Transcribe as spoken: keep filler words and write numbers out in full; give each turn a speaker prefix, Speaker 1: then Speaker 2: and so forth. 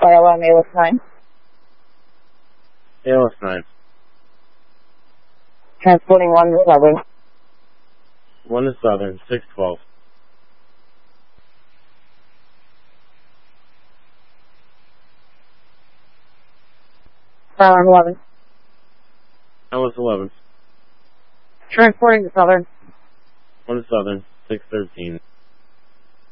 Speaker 1: Iowa, A L S nine.
Speaker 2: A L S nine.
Speaker 1: Transporting one to Southern.
Speaker 2: one to Southern, six twelve.
Speaker 1: Alarm eleven.
Speaker 2: A L S eleven.
Speaker 1: Transporting to Southern.
Speaker 2: one to Southern, six thirteen.